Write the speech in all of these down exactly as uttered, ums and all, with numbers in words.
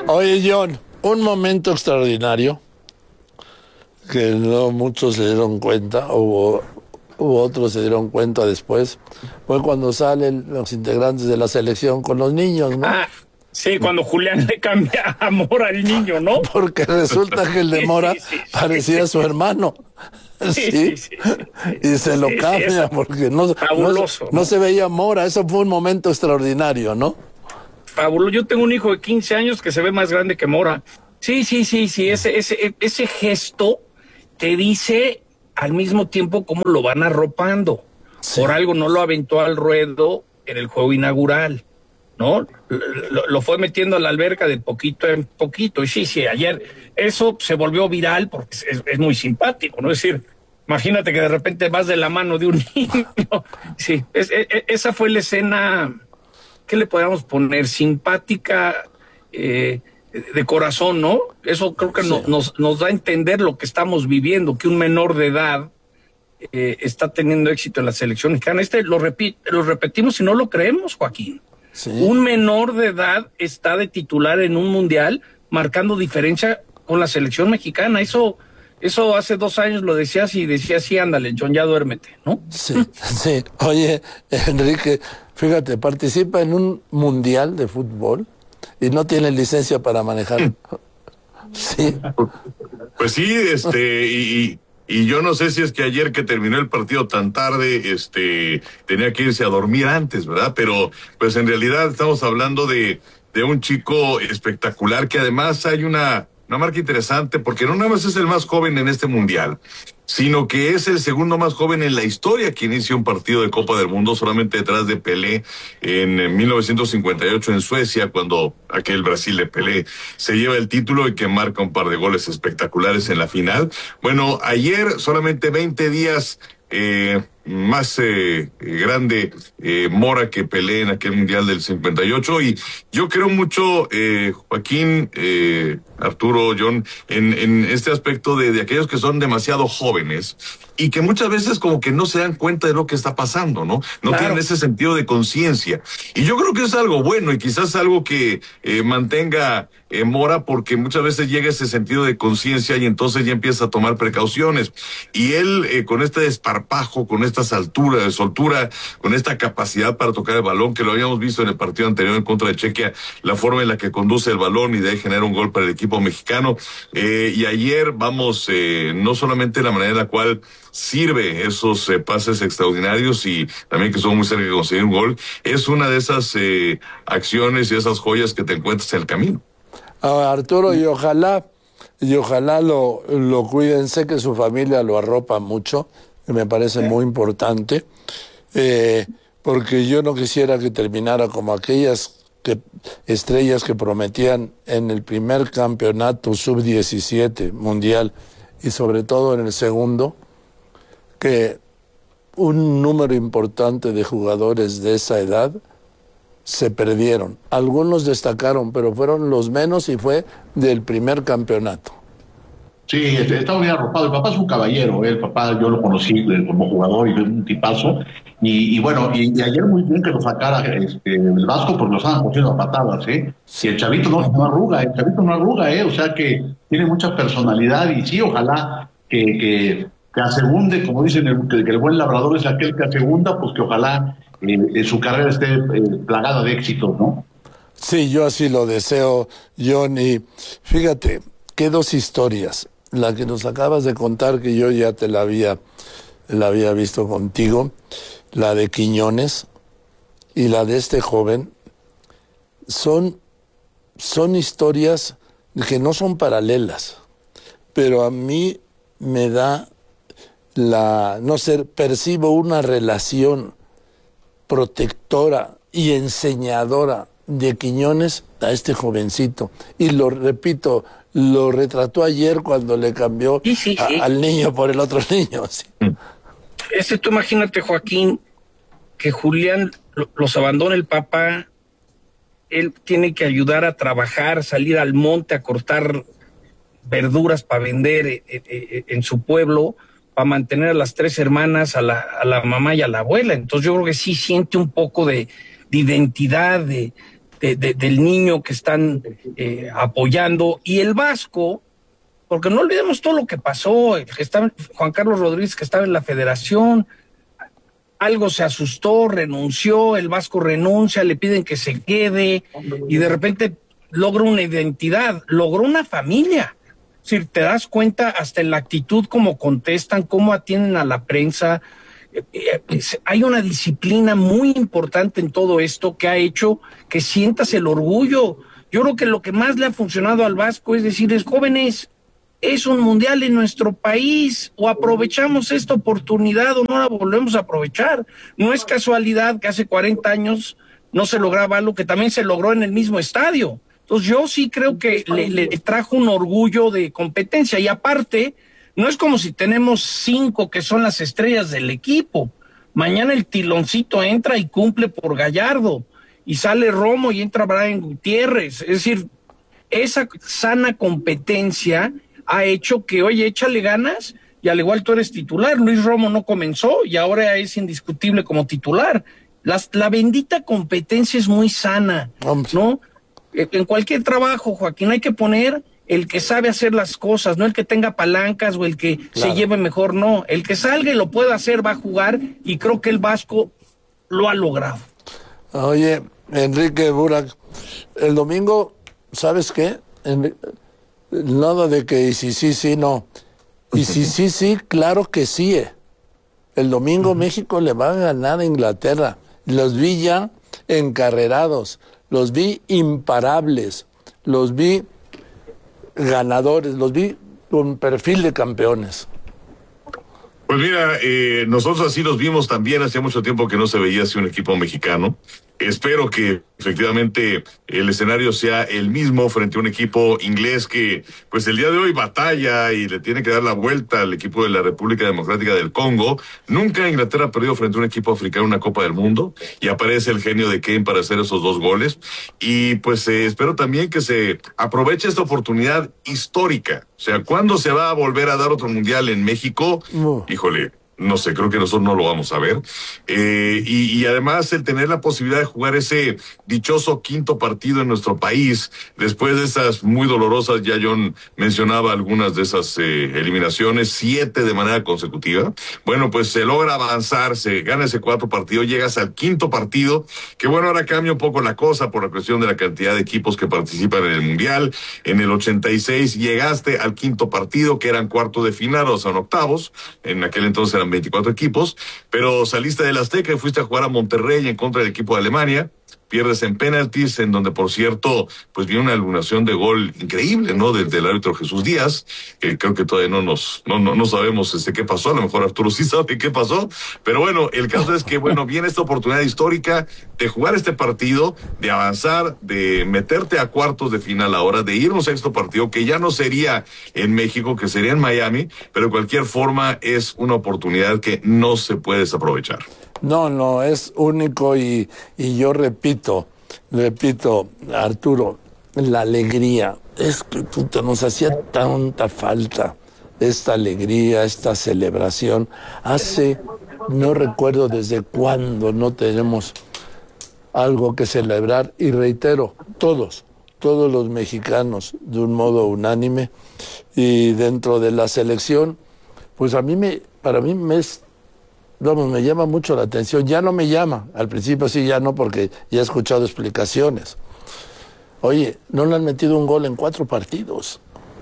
Oye, John, un momento extraordinario que no muchos se dieron cuenta, o hubo otros se dieron cuenta después, fue cuando salen los integrantes de la selección con los niños, ¿no? Ah, sí, cuando Julián le cambia amor al niño, ¿no? Porque resulta que el de Mora sí, sí, sí, parecía sí. su hermano. Sí, sí, sí, sí, sí, y se lo sí, cambia sí, porque no, fabuloso, no, no se veía Mora. Eso fue un momento extraordinario, ¿no? Fabuloso. Yo tengo un hijo de quince años que se ve más grande que Mora. Sí, sí, sí, sí, ese, ese, ese gesto te dice al mismo tiempo cómo lo van arropando. Sí. Por algo no lo aventó al ruedo en el juego inaugural, ¿no? Lo, lo fue metiendo a la alberca de poquito en poquito. Y sí, sí, ayer eso se volvió viral porque es, es muy simpático, ¿no? Es decir, imagínate que de repente vas de la mano de un niño. Sí, es, es, esa fue la escena, ¿qué le podríamos poner? Simpática, eh, de corazón, ¿no? Eso creo que sí. no, nos, nos da a entender lo que estamos viviendo, que un menor de edad eh, está teniendo éxito en la selección mexicana. Este lo, repi lo repetimos y no lo creemos, Joaquín. Sí. Un menor de edad está de titular en un mundial marcando diferencia con la selección mexicana. Eso, eso hace dos años lo decías y decías, sí, ándale, John, ya duérmete, ¿no? Sí, sí. Oye, Enrique, fíjate, participa en un mundial de fútbol y no tiene licencia para manejar. Sí. Pues sí, este, y, y yo no sé si es que ayer que terminó el partido tan tarde, este, tenía que irse a dormir antes, ¿verdad? Pero, pues en realidad estamos hablando de, de un chico espectacular que además hay una, una marca interesante porque no nada más es el más joven en este mundial, sino que es el segundo más joven en la historia que inicia un partido de Copa del Mundo, solamente detrás de Pelé en mil novecientos cincuenta y ocho en Suecia, cuando aquel Brasil de Pelé se lleva el título y que marca un par de goles espectaculares en la final. Bueno, ayer, solamente veinte días eh, más eh, grande eh, Mora que Pelé en aquel Mundial del cincuenta y ocho, y yo creo mucho, eh, Joaquín, eh, Arturo, John, en, en este aspecto de, de aquellos que son demasiado jóvenes y que muchas veces como que no se dan cuenta de lo que está pasando, ¿no? No claro. tienen ese sentido de conciencia. Y yo creo que es algo bueno y quizás algo que eh, mantenga eh, Mora, porque muchas veces llega ese sentido de conciencia y entonces ya empieza a tomar precauciones. Y él, eh, con este desparpajo, con estas alturas, de soltura, con esta capacidad para tocar el balón, que lo habíamos visto en el partido anterior en contra de Chequia, la forma en la que conduce el balón y de ahí genera un gol para el equipo mexicano. Eh, y ayer, vamos, eh, no solamente la manera en la cual sirve esos eh, pases extraordinarios y también que son muy cerca de conseguir un gol, es una de esas eh, acciones y esas joyas que te encuentras en el camino. Ah, Arturo, y ojalá, y ojalá lo, lo cuiden, sé que su familia lo arropa mucho, que me parece muy importante, eh, porque yo no quisiera que terminara como aquellas que, estrellas que prometían en el primer campeonato sub diecisiete mundial y sobre todo en el segundo, que un número importante de jugadores de esa edad se perdieron. Algunos destacaron, pero fueron los menos y fue del primer campeonato. Sí, estaba bien arropado. El papá es un caballero, ¿eh? El papá yo lo conocí como jugador y es un tipazo. Y, y bueno, y, y ayer muy bien que lo sacara este, el Vasco porque lo estaban cogiendo a patadas, ¿eh? Sí. Y el chavito no, no arruga, el chavito no arruga, ¿eh? O sea que tiene mucha personalidad y sí, ojalá que... que que asegunde, como dicen, el, que el buen labrador es aquel que asegunda, pues que ojalá eh, su carrera esté eh, plagada de éxitos, ¿no? Sí, yo así lo deseo, John, y fíjate, qué dos historias. La que nos acabas de contar, que yo ya te la había, la había visto contigo, la de Quiñones y la de este joven, son, son historias que no son paralelas, pero a mí me da la, no sé, percibo una relación protectora y enseñadora de Quiñones a este jovencito. Y lo repito, lo retrató ayer cuando le cambió sí, sí, sí. A, al niño por el otro niño. Sí. Ese, tú imagínate, Joaquín, que Julián lo, los abandona el papá, él tiene que ayudar a trabajar, salir al monte a cortar verduras para vender eh, eh, en su pueblo, para mantener a las tres hermanas, a la, a la mamá y a la abuela. Entonces yo creo que sí siente un poco de, de identidad, de, de, de, del niño que están eh, apoyando. Y el Vasco, porque no olvidemos todo lo que pasó, el que estaba, Juan Carlos Rodríguez, que estaba en la federación, algo se asustó, renunció, el Vasco renuncia, le piden que se quede, y de repente logra una identidad, logró una familia. Es decir, te das cuenta hasta en la actitud, cómo contestan, cómo atienden a la prensa. Hay una disciplina muy importante en todo esto que ha hecho que sientas el orgullo. Yo creo que lo que más le ha funcionado al Vasco es decirles, jóvenes, es un mundial en nuestro país, o aprovechamos esta oportunidad o no la volvemos a aprovechar. No es casualidad que hace cuarenta años no se lograba algo que también se logró en el mismo estadio. Entonces yo sí creo que le, le trajo un orgullo de competencia, y aparte, no es como si tenemos cinco que son las estrellas del equipo. Mañana el Tiloncito entra y cumple por Gallardo, y sale Romo y entra Brian Gutiérrez. Es decir, esa sana competencia ha hecho que, oye, échale ganas, y al igual tú eres titular. Luis Romo no comenzó y ahora es indiscutible como titular. Las, la bendita competencia es muy sana, ¿no? En cualquier trabajo, Joaquín, hay que poner el que sabe hacer las cosas, no el que tenga palancas o el que claro. se lleve mejor, no. El que salga y lo pueda hacer va a jugar, y creo que el Vasco lo ha logrado. Oye, Enrique Burak, el domingo, ¿sabes qué? En, nada de que y sí, sí, sí, no. Y sí, sí, sí, claro que sí. Eh. El domingo uh-huh. México le va a ganar a Inglaterra. Los vi ya encarrerados, los vi imparables, los vi ganadores, los vi con perfil de campeones. Pues mira, eh, nosotros así los vimos también. Hacía mucho tiempo que no se veía así un equipo mexicano. Espero que efectivamente el escenario sea el mismo frente a un equipo inglés que pues el día de hoy batalla y le tiene que dar la vuelta al equipo de la República Democrática del Congo. Nunca Inglaterra ha perdido frente a un equipo africano una Copa del Mundo, y aparece el genio de Kane para hacer esos dos goles. Y pues eh, espero también que se aproveche esta oportunidad histórica. O sea, ¿cuándo se va a volver a dar otro mundial en México? No. Híjole, no sé, creo que nosotros no lo vamos a ver. Eh, y, y además el tener la posibilidad de jugar ese dichoso quinto partido en nuestro país, después de esas muy dolorosas, ya John mencionaba algunas de esas eh, eliminaciones, siete de manera consecutiva. Bueno, pues se logra avanzar, se gana ese cuatro partido, llegas al quinto partido, que bueno, ahora cambia un poco la cosa por la cuestión de la cantidad de equipos que participan en el Mundial. En el ochenta y seis llegaste al quinto partido, que eran cuartos de final, o sea, en octavos. En aquel entonces eran veinticuatro equipos, pero saliste del Azteca y fuiste a jugar a Monterrey en contra del equipo de Alemania. Pierdes en penaltis, en donde, por cierto, pues viene una iluminación de gol increíble, ¿no? Del, del árbitro Jesús Díaz, que creo que todavía no nos, no, no, no sabemos este qué pasó. A lo mejor Arturo sí sabe qué pasó. Pero bueno, el caso es que, bueno, viene esta oportunidad histórica de jugar este partido, de avanzar, de meterte a cuartos de final ahora, de ir a un sexto partido, que ya no sería en México, que sería en Miami, pero de cualquier forma es una oportunidad que no se puede desaprovechar. No, no, es único, y, y yo repito, repito, Arturo, la alegría, es que puta, nos hacía tanta falta esta alegría, esta celebración. Hace, no recuerdo desde cuándo no tenemos algo que celebrar, y reitero, todos, todos los mexicanos, de un modo unánime, y dentro de la selección, pues a mí me, para mí me es Vamos, me llama mucho la atención. Ya no me llama. Al principio sí, ya no, porque ya he escuchado explicaciones. Oye, no le han metido un gol en cuatro partidos.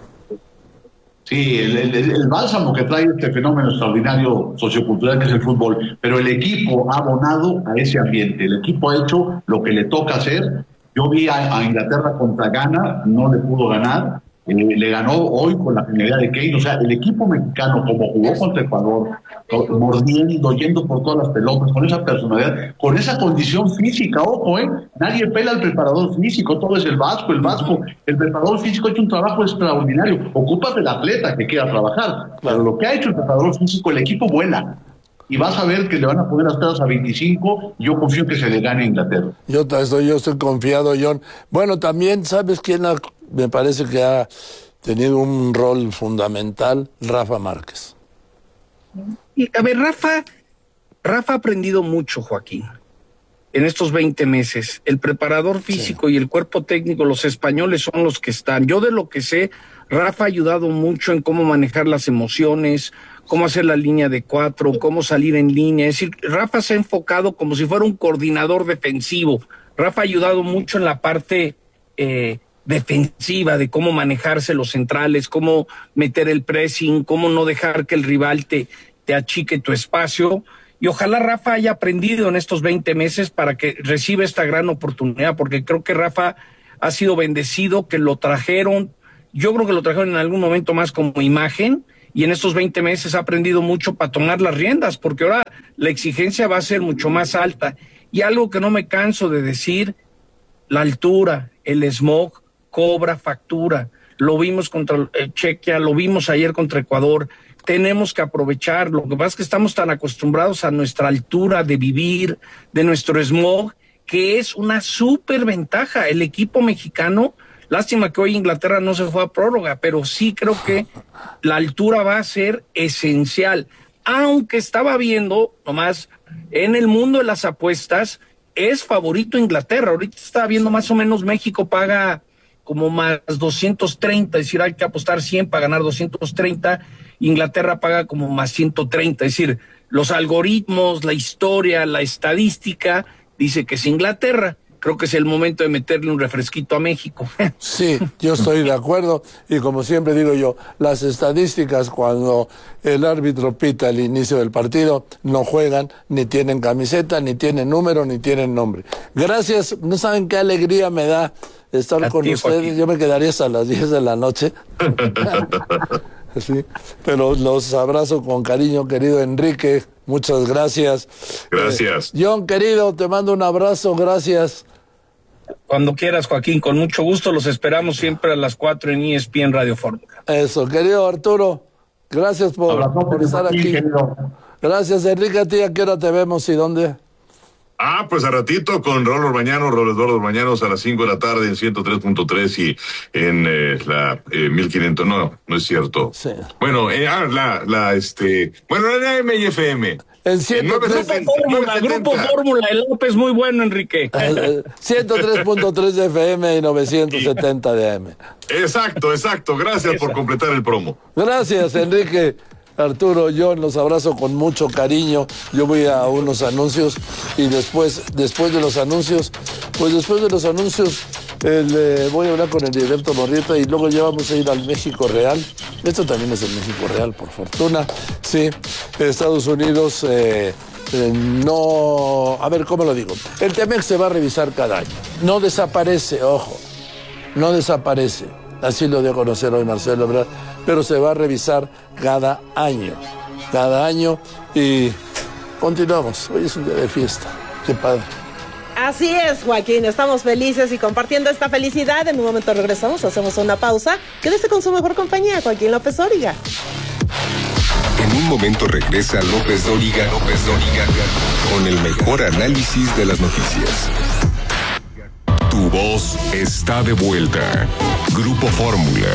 Sí, el, el, el bálsamo que trae este fenómeno extraordinario sociocultural que es el fútbol, pero el equipo ha abonado a ese ambiente. El equipo ha hecho lo que le toca hacer. Yo vi a, a Inglaterra contra Ghana, no le pudo ganar. Eh, le ganó hoy con la genialidad de Kane. O sea, el equipo mexicano, como jugó contra Ecuador, mordiendo, yendo por todas las pelotas, con esa personalidad, con esa condición física, ojo, eh, nadie pela al preparador físico, todo es el Vasco, el Vasco, el preparador físico ha hecho un trabajo extraordinario. Ocupas del atleta que quiera trabajar, pero lo que ha hecho el preparador físico, el equipo vuela. Y vas a ver que le van a poner las pedas a veinticinco, y yo confío que se le gane a Inglaterra. Yo estoy, yo estoy confiado, John. Bueno, también, ¿sabes quién ha, me parece que ha tenido un rol fundamental? Rafa Márquez. Y, a ver, Rafa, Rafa ha aprendido mucho, Joaquín. en estos veinte meses. El preparador físico sí. y el cuerpo técnico, los españoles son los que están. Yo de lo que sé, Rafa ha ayudado mucho en cómo manejar las emociones, cómo hacer la línea de cuatro, cómo salir en línea. Es decir, Rafa se ha enfocado como si fuera un coordinador defensivo. Rafa ha ayudado mucho en la parte eh, defensiva de cómo manejarse los centrales, cómo meter el pressing, cómo no dejar que el rival te, te achique tu espacio. Y ojalá Rafa haya aprendido en estos veinte meses para que reciba esta gran oportunidad, porque creo que Rafa ha sido bendecido, que lo trajeron, yo creo que lo trajeron en algún momento más como imagen, y en estos veinte meses ha aprendido mucho para tomar las riendas, porque ahora la exigencia va a ser mucho más alta. Y algo que no me canso de decir, la altura, el smog, cobra factura. Lo vimos contra eh, Chequia, lo vimos ayer contra Ecuador. Tenemos que aprovechar. Lo que pasa es que estamos tan acostumbrados a nuestra altura de vivir, de nuestro smog, que es una súper ventaja. El equipo mexicano, lástima que hoy Inglaterra no se fue a prórroga, pero sí creo que la altura va a ser esencial. Aunque estaba viendo, nomás, en el mundo de las apuestas, es favorito Inglaterra. Ahorita estaba viendo más o menos México paga como más doscientos treinta, es decir, hay que apostar cien para ganar doscientos treinta. Inglaterra paga como más ciento treinta, es decir, los algoritmos, la historia, la estadística, dice que es Inglaterra. Creo que es el momento de meterle un refresquito a México. Sí, yo estoy de acuerdo, y como siempre digo yo, las estadísticas cuando el árbitro pita el inicio del partido, no juegan, ni tienen camiseta, ni tienen número, ni tienen nombre. Gracias, no saben qué alegría me da estar a con ti, ustedes, Joaquín. Yo me quedaría hasta las diez de la noche. Sí, pero los abrazo con cariño, querido Enrique, muchas gracias. Gracias. Eh, John, querido, te mando un abrazo, gracias. Cuando quieras, Joaquín, con mucho gusto, los esperamos siempre a las cuatro en E S P N Radio Fórmula. Eso, querido Arturo, gracias por, por estar aquí. Querido. Gracias, Enrique, a ti, ¿a qué hora te vemos y dónde? Ah, pues a ratito con Raúl Orbañanos, Raúl Eduardo Orbañanos a las cinco de la tarde en ciento tres punto tres y en eh, la eh, mil quinientos, no, no es cierto. Sí. Bueno, eh, ah, la, la, este, bueno, la M y F M. El ciento tres. Grupo Fórmula, Grupo Fórmula, el López muy bueno, Enrique. ciento tres punto tres de F M y novecientos setenta de A M. Exacto, exacto, gracias Esa. por completar el promo. Gracias, Enrique. Arturo, yo los abrazo con mucho cariño. Yo voy a unos anuncios y después, después de los anuncios, pues después de los anuncios, el, eh, voy a hablar con el Heriberto Morrieta y luego ya vamos a ir al México Real. Esto también es el México Real, por fortuna. Sí, Estados Unidos eh, eh, no... A ver, ¿cómo lo digo? El Temex se va a revisar cada año. No desaparece, ojo, no desaparece. Así lo dio a conocer hoy Marcelo Ebrard, pero se va a revisar cada año, cada año y continuamos. Hoy es un día de fiesta, qué padre. Así es, Joaquín, estamos felices y compartiendo esta felicidad. En un momento regresamos, hacemos una pausa. Quédese con su mejor compañía, Joaquín López Dóriga. En un momento regresa López Dóriga, López Dóriga, con el mejor análisis de las noticias. Tu voz está de vuelta. Grupo Fórmula.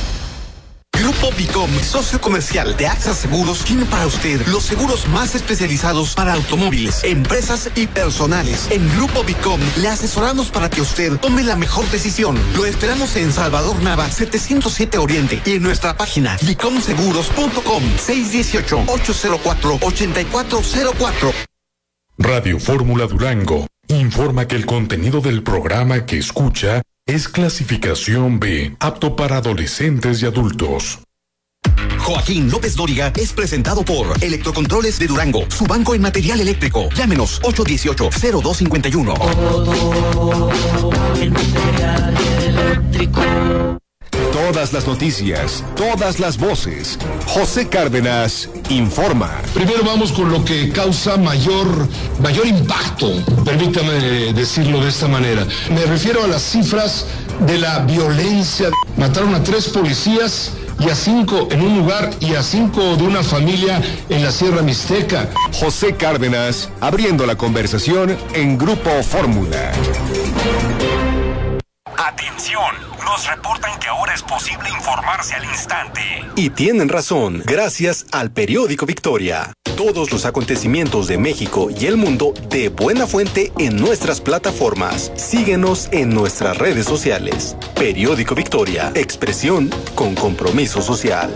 Grupo Bicom, socio comercial de AXA Seguros, tiene para usted los seguros más especializados para automóviles, empresas y personales. En Grupo Bicom le asesoramos para que usted tome la mejor decisión. Lo esperamos en Salvador Nava, setecientos siete Oriente, y en nuestra página bicom seguros punto com, seis uno ocho, ocho cero cuatro, ocho cuatro cero cuatro. Radio Fórmula Durango informa que el contenido del programa que escucha es clasificación B, apto para adolescentes y adultos. Joaquín López Dóriga es presentado por Electrocontroles de Durango, su banco en material eléctrico. Llámenos ocho uno ocho, cero dos cinco uno. Todo en material eléctrico. Todas las noticias, todas las voces. José Cárdenas informa. Primero vamos con lo que causa mayor, mayor impacto, permítame decirlo de esta manera. Me refiero a las cifras de la violencia. Mataron a tres policías y a cinco en un lugar y a cinco de una familia en la Sierra Mixteca. José Cárdenas abriendo la conversación en Grupo Fórmula. A ti Atención, nos reportan que ahora es posible informarse al instante. Y tienen razón, gracias al periódico Victoria. Todos los acontecimientos de México y el mundo de buena fuente en nuestras plataformas. Síguenos en nuestras redes sociales. Periódico Victoria, expresión con compromiso social.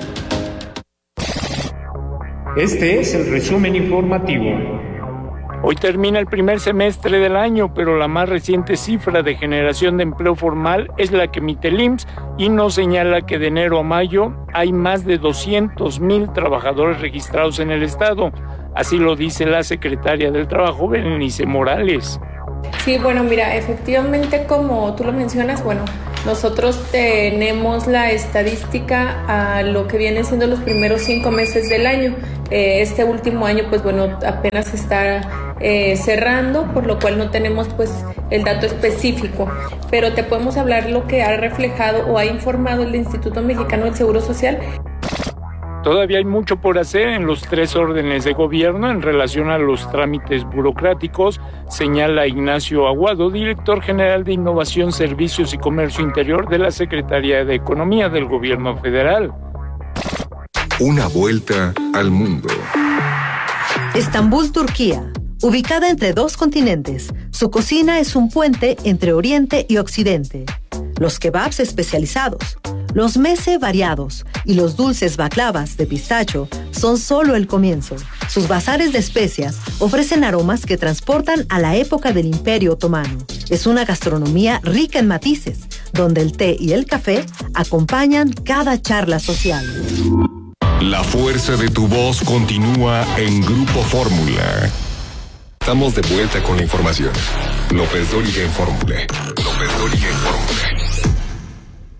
Este es el resumen informativo. Hoy termina el primer semestre del año, pero la más reciente cifra de generación de empleo formal es la que emite el I M S S y nos señala que de enero a mayo hay más de doscientos mil trabajadores registrados en el estado. Así lo dice la secretaria del Trabajo, Berenice Morales. Sí, bueno, mira, efectivamente, como tú lo mencionas, bueno, nosotros tenemos la estadística a lo que vienen siendo los primeros cinco meses del año. Eh, este último año, pues bueno, apenas está eh, cerrando, por lo cual no tenemos pues el dato específico, pero te podemos hablar lo que ha reflejado o ha informado el Instituto Mexicano del Seguro Social. Todavía hay mucho por hacer en los tres órdenes de gobierno en relación a los trámites burocráticos, señala Ignacio Aguado, director general de Innovación, Servicios y Comercio Interior de la Secretaría de Economía del Gobierno Federal. Una vuelta al mundo. Estambul, Turquía. Ubicada entre dos continentes, su cocina es un puente entre Oriente y Occidente. Los kebabs especializados, los meze variados y los dulces baklavas de pistacho son solo el comienzo. Sus bazares de especias ofrecen aromas que transportan a la época del Imperio Otomano. Es una gastronomía rica en matices, donde el té y el café acompañan cada charla social. La fuerza de tu voz continúa en Grupo Fórmula. Estamos de vuelta con la información. López Dóriga en Fórmula. López Dóriga en Fórmula.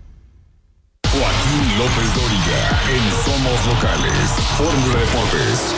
Joaquín López Dóriga en Somos Locales. Fórmula Deportes.